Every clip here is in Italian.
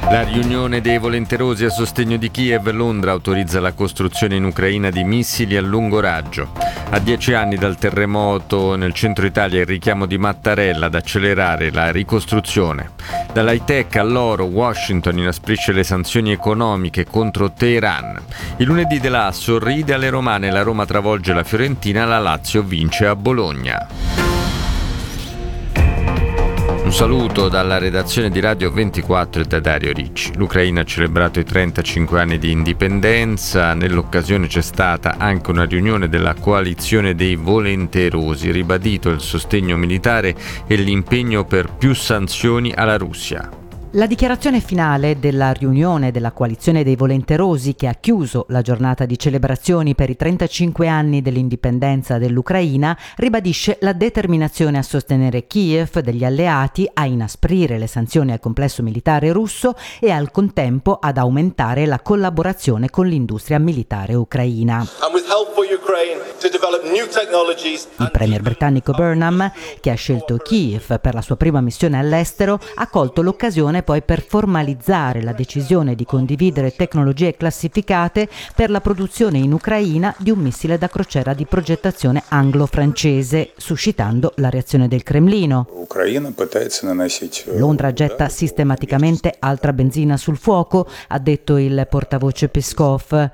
La riunione dei volenterosi a sostegno di Kiev. Londra autorizza la costruzione in Ucraina di missili a lungo raggio. A 10 anni dal terremoto nel centro Italia, il richiamo di Mattarella ad accelerare la ricostruzione. Dall'high tech all'oro, Washington inasprisce le sanzioni economiche contro Teheran. Il lunedì De La sorride alle romane, la Roma travolge la Fiorentina, la Lazio vince a Bologna. Un saluto dalla redazione di Radio 24 e da Dario Ricci. L'Ucraina ha celebrato i 35 anni di indipendenza. Nell'occasione c'è stata anche una riunione della coalizione dei volenterosi, ribadito il sostegno militare e l'impegno per più sanzioni alla Russia. La dichiarazione finale della riunione della coalizione dei volenterosi, che ha chiuso la giornata di celebrazioni per i 35 anni dell'indipendenza dell'Ucraina, ribadisce la determinazione a sostenere Kiev degli alleati, a inasprire le sanzioni al complesso militare russo e al contempo ad aumentare la collaborazione con l'industria militare ucraina. Il premier britannico Burnham, che ha scelto Kiev per la sua prima missione all'estero, ha colto l'occasione poi per formalizzare la decisione di condividere tecnologie classificate per la produzione in Ucraina di un missile da crociera di progettazione anglo-francese, suscitando la reazione del Cremlino. Londra getta sistematicamente altra benzina sul fuoco, ha detto il portavoce Peskov.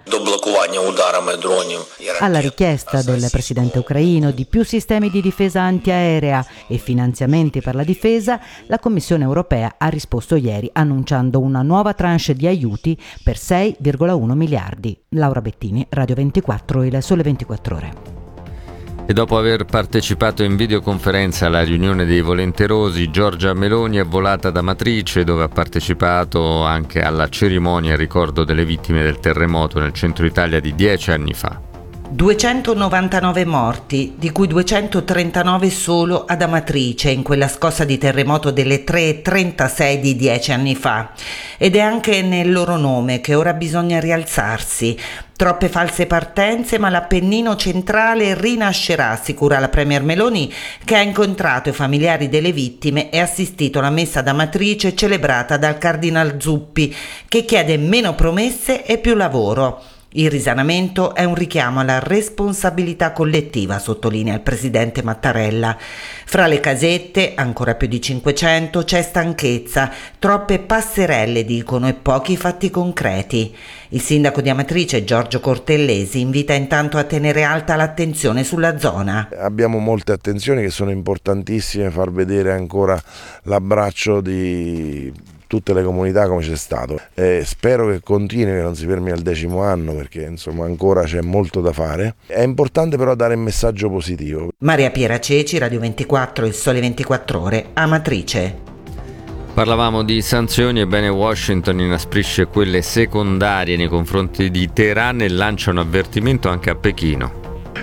Alla richiesta del presidente ucraino di più sistemi di difesa antiaerea e finanziamenti per la difesa, la Commissione europea ha risposto ieri annunciando una nuova tranche di aiuti per 6,1 miliardi. Laura Bettini, Radio 24, Il Sole 24 Ore. E dopo aver partecipato in videoconferenza alla riunione dei volenterosi, Giorgia Meloni è volata ad Amatrice, dove ha partecipato anche alla cerimonia in ricordo delle vittime del terremoto nel centro Italia di 10 anni fa. 299 morti, di cui 239 solo ad Amatrice, in quella scossa di terremoto delle 3:36 di 10 anni fa. Ed è anche nel loro nome che ora bisogna rialzarsi. Troppe false partenze, ma l'Appennino centrale rinascerà, assicura la premier Meloni, che ha incontrato i familiari delle vittime e assistito alla messa ad Amatrice celebrata dal Cardinal Zuppi, che chiede meno promesse e più lavoro. Il risanamento è un richiamo alla responsabilità collettiva, sottolinea il presidente Mattarella. Fra le casette, ancora più di 500, c'è stanchezza, troppe passerelle, dicono, e pochi fatti concreti. Il sindaco di Amatrice, Giorgio Cortellesi, invita intanto a tenere alta l'attenzione sulla zona. Abbiamo molte attenzioni che sono importantissime, far vedere ancora l'abbraccio di tutte le comunità come c'è stato. Spero che continui, che non si fermi al 10° anno, perché insomma ancora c'è molto da fare. È importante però dare un messaggio positivo. Maria Piera Ceci, Radio 24, Il Sole 24 Ore, Amatrice. Parlavamo di sanzioni, ebbene Washington inasprisce quelle secondarie nei confronti di Teheran e lancia un avvertimento anche a Pechino.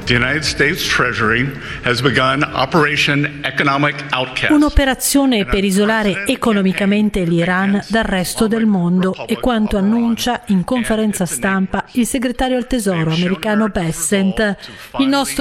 Un'operazione per isolare economicamente l'Iran dal resto del mondo, è quanto annuncia in conferenza stampa il segretario al Tesoro americano Bessent. Il nostro